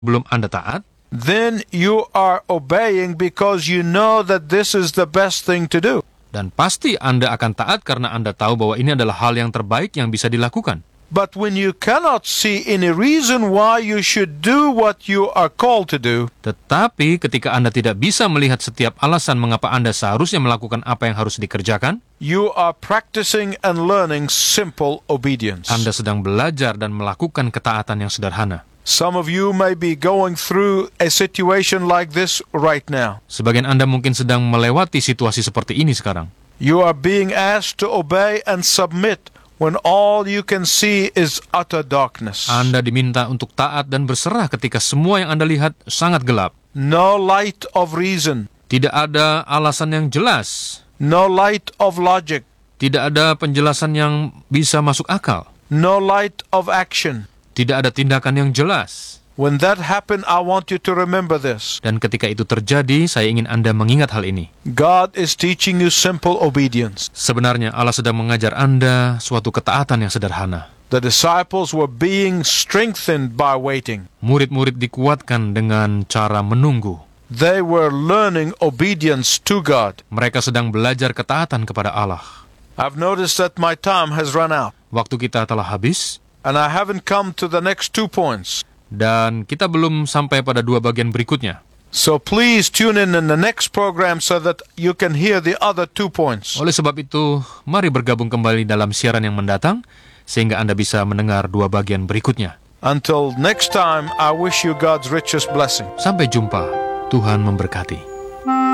belum Anda taat, then you are obeying because you know that this is the best thing to do. dan pasti Anda akan taat karena Anda tahu bahwa ini adalah hal yang terbaik yang bisa dilakukan. But when you cannot see any reason why you should do what you are called to do, Tetapi ketika Anda tidak bisa melihat setiap alasan mengapa Anda seharusnya melakukan apa yang harus dikerjakan, you are practicing and learning simple obedience. Anda sedang belajar dan melakukan ketaatan yang sederhana. Some of you may be going through a situation like this right now. Sebagian Anda mungkin sedang melewati situasi seperti ini sekarang. You are being asked to obey and submit when all you can see is utter darkness. Anda diminta untuk taat dan berserah ketika semua yang Anda lihat sangat gelap. No light of reason, Tidak ada alasan yang jelas. no light of logic, Tidak ada penjelasan yang bisa masuk akal. no light of action. Tidak ada tindakan yang jelas. When that happened, I want you to remember this. Dan ketika itu terjadi, saya ingin Anda mengingat hal ini. God is teaching you simple obedience. Sebenarnya Allah sedang mengajar Anda suatu ketaatan yang sederhana. The disciples were being strengthened by waiting. Murid-murid dikuatkan dengan cara menunggu. They were learning obedience to God. Mereka sedang belajar ketaatan kepada Allah. I've noticed that my time has run out, Waktu kita telah habis, and I haven't come to the next 2 points. dan kita belum sampai pada 2 bagian berikutnya. So please tune in the next program so that you can hear the other 2 points. Oleh sebab itu, mari bergabung kembali dalam siaran yang mendatang, sehingga Anda bisa mendengar 2 bagian berikutnya. Until next time, I wish you God's richest blessing. Sampai jumpa, Tuhan memberkati.